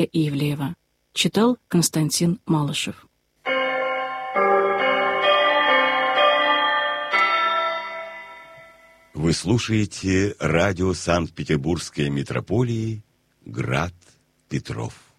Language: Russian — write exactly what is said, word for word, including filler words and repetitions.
Ивлеева. Читал Константин Малышев. Вы слушаете радио Санкт-Петербургской митрополии «Град Петров».